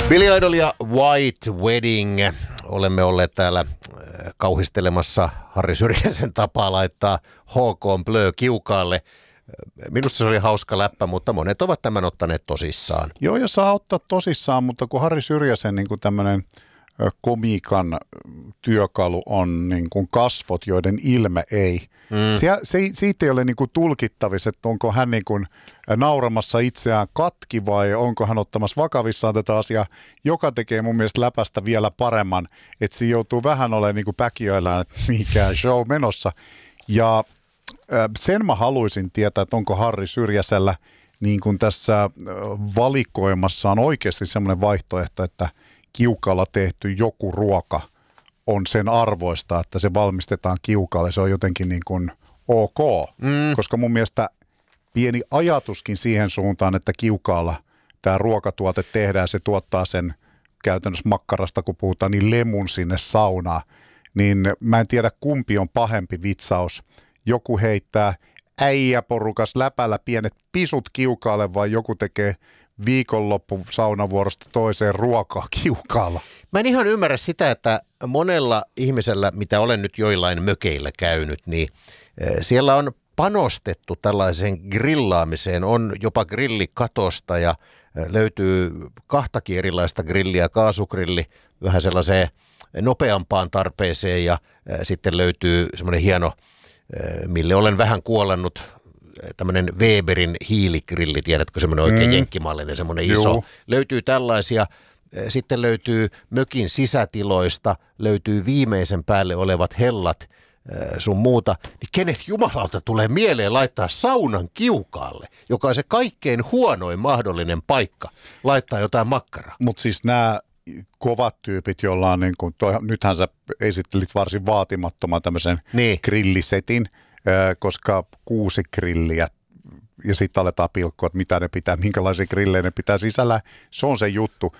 Billy Idol ja White Wedding. Olemme olleet täällä kauhistelemassa Harri Syrjäsen tapaa laittaa HK Blö kiukaalle. Minusta se oli hauska läppä, mutta monet ovat tämän ottaneet tosissaan. Joo, ja saa ottaa tosissaan, mutta kun Harri Syrjäsen niin kuin tämmöinen komiikan työkalu on niin kuin kasvot, joiden ilme ei. Siitä ei ole niin kuin tulkittavissa, että onko hän niin kuin nauramassa itseään katki vai onko hän ottamassa vakavissaan tätä asiaa, joka tekee mun mielestä läpästä vielä paremman, että siinä joutuu vähän olemaan niin kuin päkiöillään, että mikä show menossa. Ja sen mä haluaisin tietää, että onko Harri Syrjäsellä niin kuin tässä valikoimassaan oikeasti semmoinen vaihtoehto, että kiukaalla tehty joku ruoka on sen arvoista, että se valmistetaan kiukaalle. Se on jotenkin niin kuin ok, koska mun mielestä pieni ajatuskin siihen suuntaan, että kiukaalla tämä ruokatuote tehdään, se tuottaa sen käytännössä makkarasta, kun puhutaan, niin lemun sinne saunaan. Niin mä en tiedä, kumpi on pahempi vitsaus. Joku heittää äijäporukas läpällä pienet pisut kiukaalle vai joku tekee viikonloppu saunavuorosta toiseen ruokaa kiukaalla. Mä en ihan ymmärrä sitä, että monella ihmisellä, mitä olen nyt joillain mökeillä käynyt, niin siellä on panostettu tällaiseen grillaamiseen. On jopa grillikatosta ja löytyy kahtakin erilaista grilliä, kaasugrilli vähän sellaiseen nopeampaan tarpeeseen ja sitten löytyy semmoinen hieno, mille olen vähän kuolannut, tämmöinen Weberin hiiligrilli, tiedätkö, semmoinen oikein jenkkimallinen, semmoinen iso. Juu. Löytyy tällaisia, sitten löytyy mökin sisätiloista, löytyy viimeisen päälle olevat hellat sun muuta. Niin kenet jumalauta tulee mieleen laittaa saunan kiukaalle, joka on se kaikkein huonoin mahdollinen paikka, laittaa jotain makkaraa. Mutta siis nämä kovat tyypit, joilla on, niin kuin, nythän sä esittelit varsin vaatimattoman tämmöisen grillisetin, koska 6 grilliä ja sitten aletaan pilkkoa, että mitä ne pitää, minkälaisia grillejä ne pitää sisällä. Se on se juttu.